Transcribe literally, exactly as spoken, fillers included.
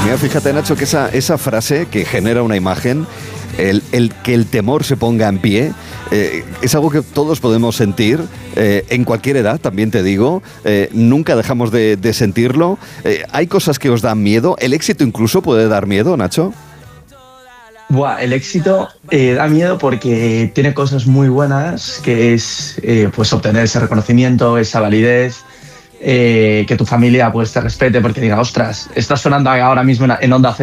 Mira, fíjate, Nacho, que esa, esa frase que genera una imagen, el, el que el temor se ponga en pie, eh, es algo que todos podemos sentir, eh, en cualquier edad, también te digo, eh, nunca dejamos de, de sentirlo. Eh, ¿Hay cosas que os dan miedo? ¿El éxito incluso puede dar miedo, Nacho? Buah, el éxito eh, da miedo porque tiene cosas muy buenas, que es eh, pues obtener ese reconocimiento, esa validez, eh, que tu familia pues te respete porque diga, ostras, estás sonando ahora mismo en, en Onda Cero.